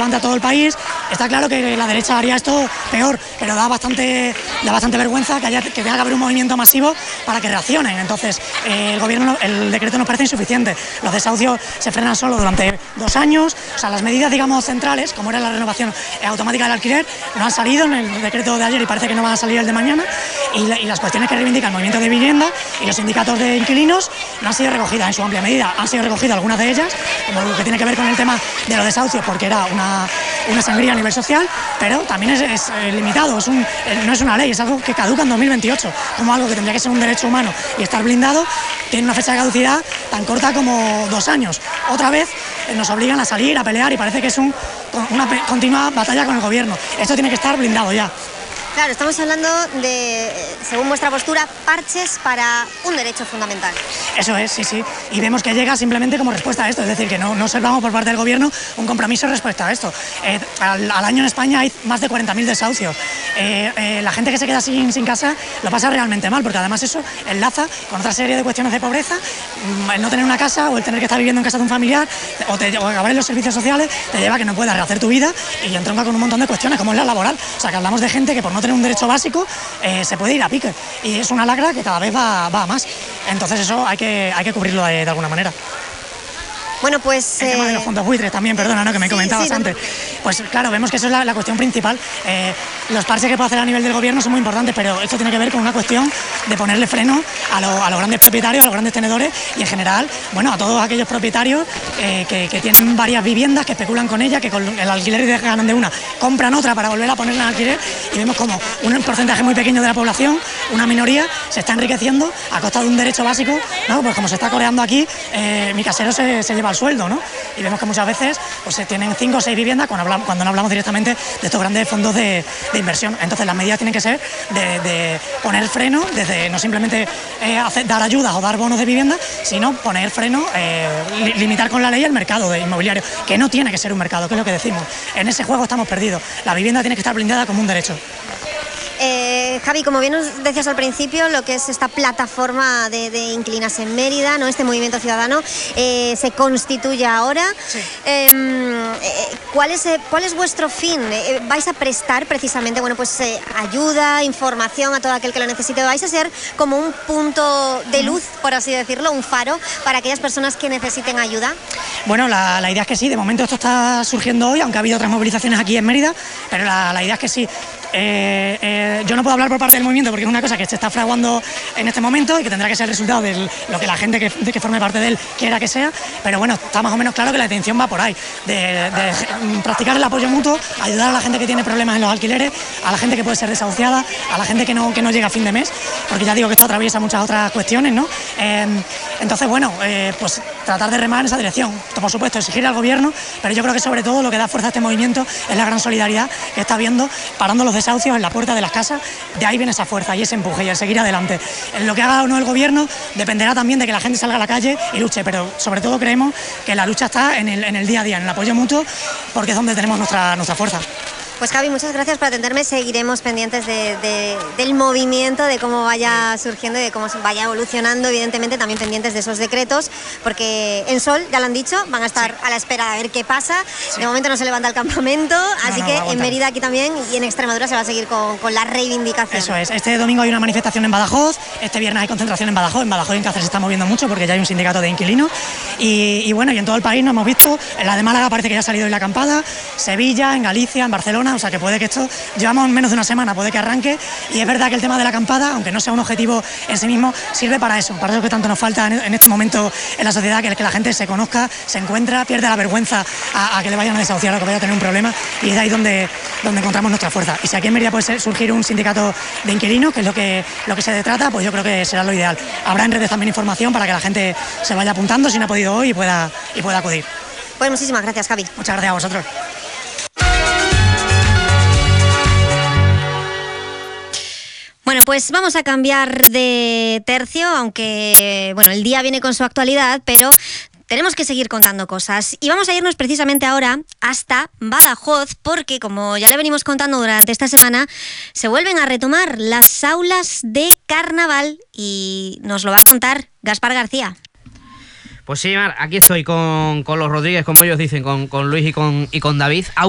levante a todo el país. Está claro que la derecha haría esto peor, pero da bastante vergüenza que tenga que haber un movimiento masivo para que reaccionen. Entonces, el decreto nos parece insuficiente. Los desahucios se frenan solo durante 2 años. O sea, las medidas, digamos, centrales, como era la renovación automática del alquiler, no han salido en el decreto de ayer y parece que no van a salir el de mañana. Y las cuestiones que reivindica el movimiento de vivienda y los sindicatos de inquilinos no han sido recogidas en su amplia medida. Han sido recogidas algunas de ellas, como lo que tiene que ver con el tema de los desahucios, porque era una sangría a nivel social, pero también es limitado, no es una ley, es algo que caduca en 2028, como algo que tendría que ser un derecho humano y estar blindado, tiene una fecha de caducidad tan corta como 2 años. Otra vez nos obligan a salir, a pelear, y parece que es una continua batalla con el gobierno. Esto tiene que estar blindado ya. Claro, estamos hablando de, según vuestra postura, parches para un derecho fundamental. Eso es, sí. Y vemos que llega simplemente como respuesta a esto, es decir, que no observamos por parte del gobierno un compromiso respecto a esto. Al año en España hay más de 40.000 desahucios. La gente que se queda sin casa lo pasa realmente mal, porque además eso enlaza con otra serie de cuestiones de pobreza. El no tener una casa o el tener que estar viviendo en casa de un familiar o acabar en los servicios sociales te lleva a que no puedas rehacer tu vida y entronca con un montón de cuestiones, como es la laboral. O sea, que hablamos de gente que por no tener un derecho básico se puede ir a pique, y es una lacra que cada vez va a más. Entonces eso hay que cubrirlo de alguna manera. Bueno, pues... El tema de los fondos buitres también, perdona, ¿no? Que me comentabas antes. Pues claro, vemos que eso es la cuestión principal. Los parches que puede hacer a nivel del gobierno son muy importantes, pero esto tiene que ver con una cuestión de ponerle freno a los grandes propietarios, a los grandes tenedores y en general, bueno, a todos aquellos propietarios que tienen varias viviendas, que especulan con ellas, que con el alquiler y ganan de una, compran otra para volver a ponerla en alquiler, y vemos como un porcentaje muy pequeño de la población, una minoría, se está enriqueciendo a costa de un derecho básico, ¿no? Pues como se está coreando aquí, mi casero se lleva al sueldo, ¿no? Y vemos que muchas veces pues se tienen 5 o 6 viviendas cuando no hablamos directamente de estos grandes fondos de inversión. Entonces las medidas tienen que ser de poner freno, desde no simplemente dar ayudas o dar bonos de vivienda, sino poner freno, limitar con la ley el mercado de inmobiliario, que no tiene que ser un mercado, que es lo que decimos. En ese juego estamos perdidos. La vivienda tiene que estar blindada como un derecho. Javi, como bien nos decías al principio, lo que es esta plataforma de Inclinas en Mérida, ¿no? Este movimiento ciudadano se constituye ahora. Sí. ¿Cuál es vuestro fin? ¿Vais a prestar precisamente ayuda, información a todo aquel que lo necesite? ¿Vais a ser como un punto de luz, por así decirlo, un faro para aquellas personas que necesiten ayuda? Bueno, la idea es que sí. De momento esto está surgiendo hoy, aunque ha habido otras movilizaciones aquí en Mérida, pero la idea es que sí. Yo no puedo hablar por parte del movimiento porque es una cosa que se está fraguando en este momento y que tendrá que ser el resultado de lo que la gente que forme parte de él quiera que sea, pero bueno, está más o menos claro que la intención va por ahí, de practicar el apoyo mutuo, ayudar a la gente que tiene problemas en los alquileres, a la gente que puede ser desahuciada, a la gente que no llega a fin de mes, porque ya digo que esto atraviesa muchas otras cuestiones, ¿no? Entonces, bueno, pues tratar de remar en esa dirección, por supuesto, exigir al gobierno, pero yo creo que sobre todo lo que da fuerza a este movimiento es la gran solidaridad que está viendo, parando los desahucios en la puerta de las casas. De ahí viene esa fuerza y ese empuje y el seguir adelante. En lo que haga o no el gobierno dependerá también de que la gente salga a la calle y luche, pero sobre todo creemos que la lucha está en el día a día, en el apoyo mutuo, porque es donde tenemos nuestra fuerza. Pues Javi, muchas gracias por atenderme. Seguiremos pendientes del movimiento, de cómo vaya surgiendo y de cómo vaya evolucionando, evidentemente también pendientes de esos decretos, porque en Sol, ya lo han dicho, van a estar a la espera de ver qué pasa. De momento no se levanta el campamento, así que en Mérida aquí también y en Extremadura se va a seguir con la reivindicación. Eso es. Este domingo hay una manifestación en Badajoz, este viernes hay concentración en Badajoz y en Cáceres se está moviendo mucho porque ya hay un sindicato de inquilinos y bueno, y en todo el país nos hemos visto. En la de Málaga parece que ya ha salido hoy la acampada, Sevilla, en Galicia, en Barcelona. O sea que puede que esto, llevamos menos de una semana, puede que arranque, y es verdad que el tema de la acampada, aunque no sea un objetivo en sí mismo, sirve para eso que tanto nos falta en este momento en la sociedad, que la gente se conozca, se encuentra, pierde la vergüenza a que le vayan a desahuciar o que vaya a tener un problema, y es de ahí donde encontramos nuestra fuerza. Y si aquí en Mérida puede surgir un sindicato de inquilinos, que es lo que se trata, pues yo creo que será lo ideal. Habrá en redes también información para que la gente se vaya apuntando si no ha podido hoy y pueda acudir. Pues muchísimas gracias, Javi. Muchas gracias a vosotros. Bueno, pues vamos a cambiar de tercio, aunque el día viene con su actualidad, pero tenemos que seguir contando cosas. Y vamos a irnos precisamente ahora hasta Badajoz, porque como ya le venimos contando durante esta semana, se vuelven a retomar las aulas de carnaval y nos lo va a contar Gaspar García. Pues sí, Mar, aquí estoy con los Rodríguez, como ellos dicen, con Luis y con David.